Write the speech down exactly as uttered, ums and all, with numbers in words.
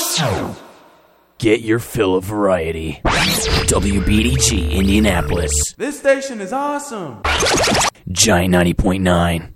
Get your fill of variety. W B D G Indianapolis. This station is awesome. Giant ninety point nine.